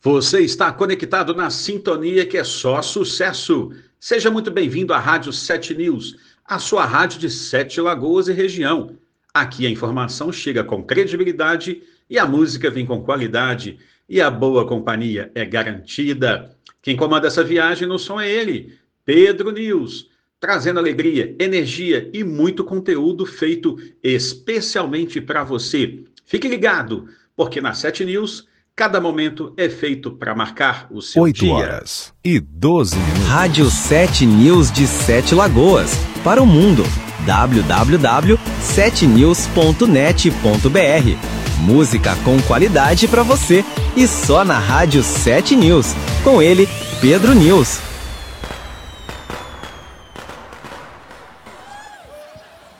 Você está conectado na sintonia que é só sucesso. Seja muito bem-vindo à Rádio 7 News, a sua rádio de Sete Lagoas e região. Aqui a informação chega com credibilidade e a música vem com qualidade e a boa companhia é garantida. Quem comanda essa viagem no som é ele, Pedro News, trazendo alegria, energia e muito conteúdo feito especialmente para você. Fique ligado, porque na 7 News cada momento é feito para marcar o seu 8 dia. horas e 12 minutos. Rádio 7 News de Sete Lagoas. Para o mundo. www.7news.net.br. Música com qualidade para você. E só na Rádio 7 News. Com ele, Pedro News.